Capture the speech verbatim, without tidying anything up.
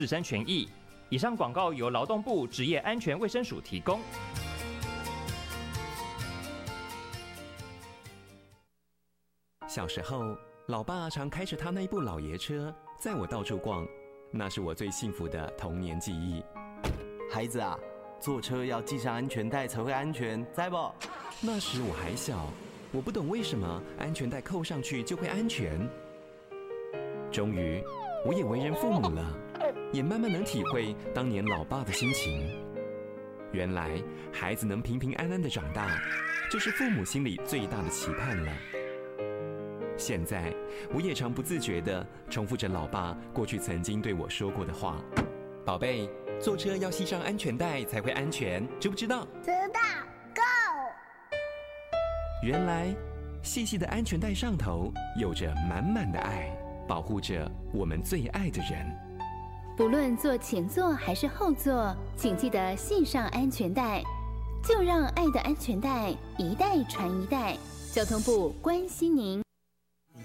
自身权益。以上广告由劳动部职业安全卫生署提供。 小时候，老爸常开着他那一部老爷车载我到处逛，那是我最幸福的童年记忆。 孩子啊，坐车要系上安全带才会安全，知不？ 那时我还小，我不懂为什么安全带扣上去就会安全。终于，我也为人父母了，也慢慢能体会当年老爸的心情。原来，孩子能平平安安的长大，就是父母心里最大的期盼了。现在，我也常不自觉地重复着老爸过去曾经对我说过的话：“宝贝，坐车要系上安全带才会安全，知不知道？” 知道。Go。 原来，细细的安全带上头有着满满的爱，保护着我们最爱的人。 不论坐前座还是后座，请记得系上安全带，就让爱的安全带一代传一代。交通部关心您。